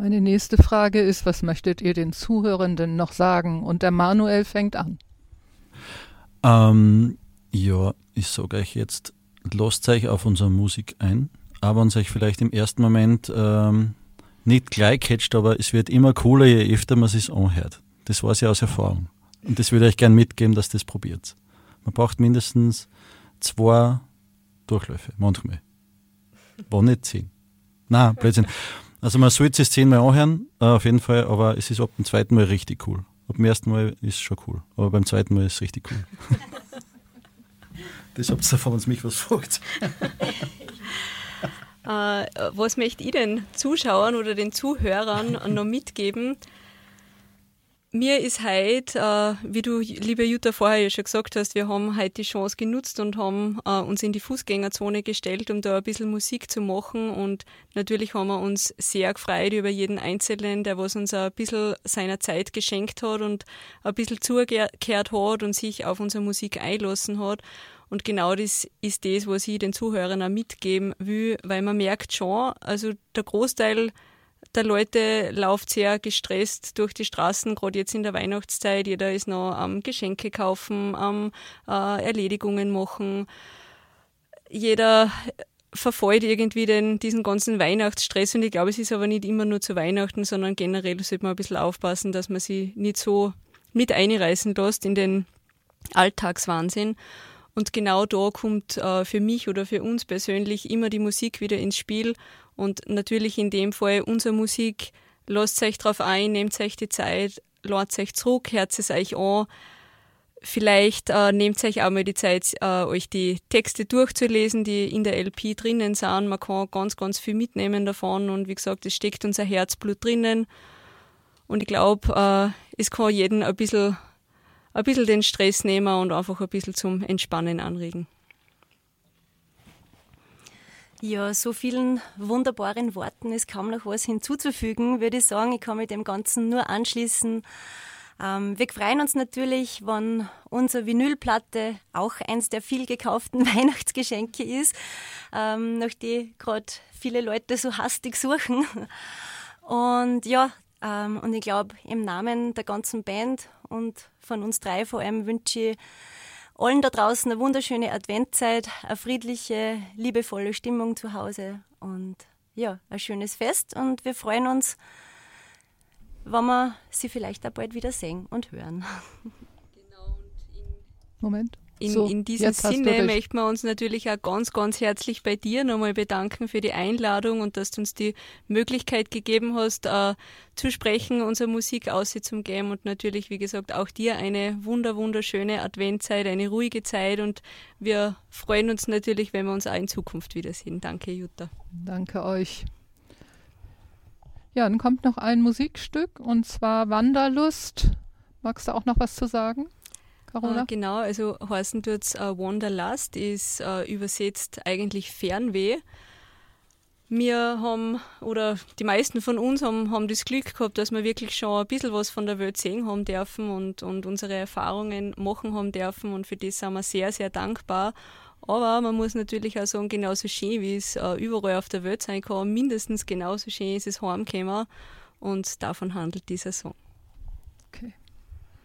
Meine nächste Frage ist, was möchtet ihr den Zuhörenden noch sagen? Und der Manuel fängt an. Ja, ich sage euch jetzt, lasst euch auf unsere Musik ein, aber uns euch vielleicht im ersten Moment nicht gleich catcht, aber es wird immer cooler, je öfter man es anhört. Das weiß ich aus Erfahrung. Und das würde ich euch gerne mitgeben, dass ihr das probiert. Man braucht mindestens 2 Durchläufe, manchmal. War nicht 10. Nein, Blödsinn. Also man sollte es 10 Mal anhören, auf jeden Fall, aber es ist ab dem zweiten Mal richtig cool. Ab dem ersten Mal ist es schon cool, aber beim zweiten Mal ist es richtig cool. Das habt ihr von uns mich was gefragt. Was möchte ich den Zuschauern oder den Zuhörern noch mitgeben? Mir ist heute, wie du, liebe Jutta, vorher ja schon gesagt hast, wir haben heute die Chance genutzt und haben uns in die Fußgängerzone gestellt, um da ein bisschen Musik zu machen. Und natürlich haben wir uns sehr gefreut über jeden Einzelnen, der was uns ein bisschen seiner Zeit geschenkt hat und ein bisschen zugehört hat und sich auf unsere Musik einlassen hat. Und genau das ist das, was ich den Zuhörern auch mitgeben will, weil man merkt schon, also der Großteil der Leute läuft sehr gestresst durch die Straßen, gerade jetzt in der Weihnachtszeit. Jeder ist noch am Geschenke kaufen, am Erledigungen machen. Jeder verfolgt irgendwie diesen ganzen Weihnachtsstress. Und ich glaube, es ist aber nicht immer nur zu Weihnachten, sondern generell sollte man ein bisschen aufpassen, dass man sich nicht so mit einreißen lässt in den Alltagswahnsinn. Und genau da kommt für mich oder für uns persönlich immer die Musik wieder ins Spiel. Und natürlich in dem Fall unsere Musik, lasst euch drauf ein, nehmt euch die Zeit, ladet euch zurück, hört es euch an. Vielleicht nehmt euch auch mal die Zeit, euch die Texte durchzulesen, die in der LP drinnen sind. Man kann ganz, ganz viel mitnehmen davon und wie gesagt, es steckt unser Herzblut drinnen. Und ich glaube, es kann jeden ein bisschen den Stress nehmen und einfach ein bisschen zum Entspannen anregen. Ja, so vielen wunderbaren Worten ist kaum noch was hinzuzufügen, würde ich sagen. Ich kann mich dem Ganzen nur anschließen. Wir freuen uns natürlich, wenn unsere Vinylplatte auch eins der viel gekauften Weihnachtsgeschenke ist, nach die gerade viele Leute so hastig suchen. Und ja, und ich glaube, im Namen der ganzen Band und von uns 3 vor allem wünsche ich allen da draußen eine wunderschöne Adventzeit, eine friedliche, liebevolle Stimmung zu Hause und ja, ein schönes Fest. Und wir freuen uns, wenn wir sie vielleicht auch bald wieder sehen und hören. Genau, Moment. In diesem Sinne möchten wir uns natürlich auch ganz, ganz herzlich bei dir nochmal bedanken für die Einladung und dass du uns die Möglichkeit gegeben hast, zu sprechen, unsere Musik auszugeben und natürlich, wie gesagt, auch dir eine wunderschöne Adventzeit, eine ruhige Zeit und wir freuen uns natürlich, wenn wir uns auch in Zukunft wiedersehen. Danke, Jutta. Danke euch. Ja, dann kommt noch ein Musikstück und zwar Wanderlust. Magst du auch noch was zu sagen? Genau, also heißen tut's Wanderlust, ist übersetzt eigentlich Fernweh. Wir haben, oder die meisten von uns haben das Glück gehabt, dass wir wirklich schon ein bisschen was von der Welt sehen haben dürfen und unsere Erfahrungen machen haben dürfen und für das sind wir sehr, sehr dankbar. Aber man muss natürlich auch sagen, genauso schön wie es überall auf der Welt sein kann, mindestens genauso schön ist es heimgekommen und davon handelt dieser Song. Okay.